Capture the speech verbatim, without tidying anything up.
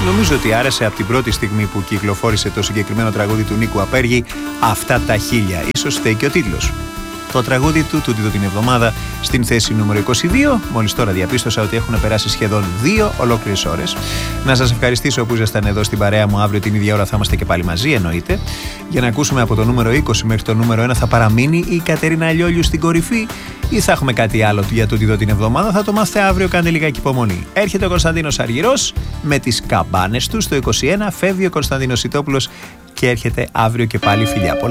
Νομίζω ότι άρεσε από την πρώτη στιγμή που κυκλοφόρησε το συγκεκριμένο τραγούδι του Νίκου Απέργη, αυτά τα χίλια. Ίσως φταίει και ο τίτλος. Το τραγούδι του τούτη την εβδομάδα στην θέση νούμερο είκοσι δύο. Μόλις τώρα διαπίστωσα ότι έχουν περάσει σχεδόν δύο ολόκληρες ώρες. Να σας ευχαριστήσω που ήσασταν εδώ στην παρέα μου. Αύριο την ίδια ώρα θα είμαστε και πάλι μαζί, εννοείται. Για να ακούσουμε από το νούμερο είκοσι μέχρι το νούμερο ένα, θα παραμείνει η Κατερίνα Λιόλιου στην κορυφή ή θα έχουμε κάτι άλλο για τούτη την εβδομάδα? Θα το μάθετε αύριο. Κάντε λιγάκι υπομονή. Έρχεται ο Κωνσταντίνος Αργυρός με τις καμπάνες του στο είκοσι ένα. Φεύγει ο Κωνσταντίνος Ιτόπουλος και έρχεται αύριο και πάλι. Φιλιά πολλά.